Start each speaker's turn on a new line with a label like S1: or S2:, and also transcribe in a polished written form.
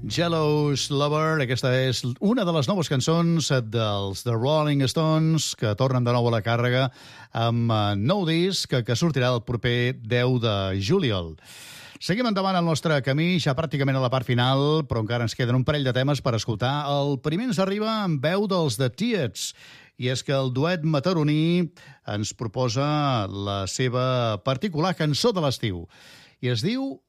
S1: Jealous Lover, aquesta és una de les noves cançons dels The Rolling Stones que tornen de nou a la càrrega amb nou disc que sortirà el proper 10 de juliol. Seguim endavant el nostre camí, ja pràcticament a la part final, però encara ens queden un parell de temes per escoltar. El primer ens arriba amb veu dels The Tietz, i és que el duet mataroní ens proposa la seva particular cançó de l'estiu, i es diu